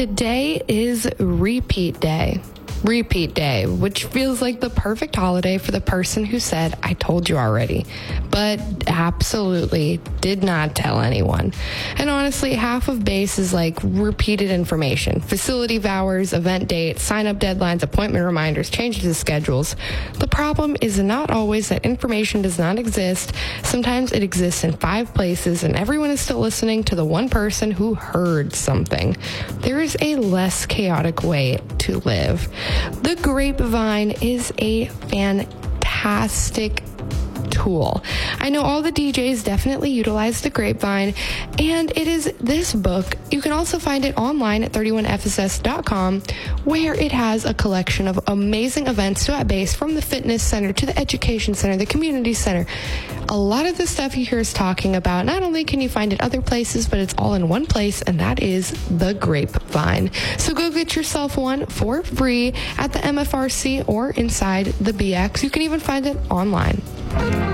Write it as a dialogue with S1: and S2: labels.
S1: Today is repeat day. Repeat day, which feels like the perfect holiday for the person who said, I told you already, but absolutely did not tell anyone. And honestly, half of base is like repeated information. Facility hours, event dates, sign-up deadlines, appointment reminders, changes to schedules. The problem is not always that information does not exist. Sometimes it exists in 5 places, and everyone is still listening to the one person who heard something. There is a less chaotic way to live. The grapevine is a fantastic tool. I know all the DJs definitely utilize the grapevine, and it is this book. You can also find it online at 31fss.com, where it has a collection of amazing events throughout base, from the fitness center to the education center, the community center. A lot of the stuff you hear us talking about, not only can you find it other places, but it's all in one place, and that is the grapevine. So go get yourself one for free at the MFRC or inside the BX. You can even find it online.